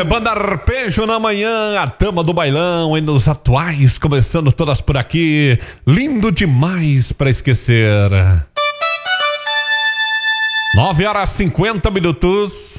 Banda Arpejo na manhã, a dama do bailão e nos atuais, começando todas por aqui. Lindo demais pra esquecer. 9h50.